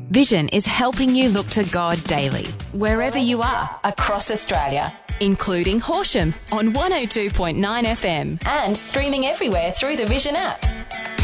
Vision is helping you look to God daily, wherever you are across Australia, including Horsham on 102.9 FM and streaming everywhere through the Vision app.